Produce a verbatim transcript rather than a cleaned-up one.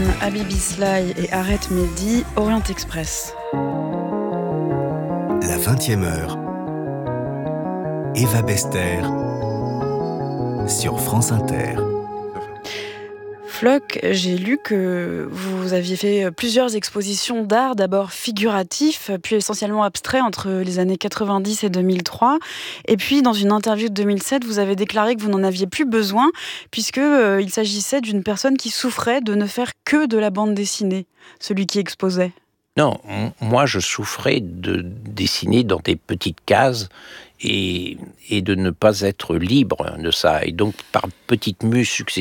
Habibi Sly et Arrête Mehdi, Orient Express. La vingtième heure, Eva Bester sur France Inter. Floch, j'ai lu que vous aviez fait plusieurs expositions d'art, d'abord figuratif, puis essentiellement abstrait entre les années quatre-vingt-dix et deux mille trois. Et puis, dans une interview de deux mille sept, vous avez déclaré que vous n'en aviez plus besoin, puisqu'il euh, s'agissait d'une personne qui souffrait de ne faire que de la bande dessinée, celui qui exposait. Non, m- moi je souffrais de dessiner dans des petites cases et, et de ne pas être libre de ça. Et donc, par petites mues successives,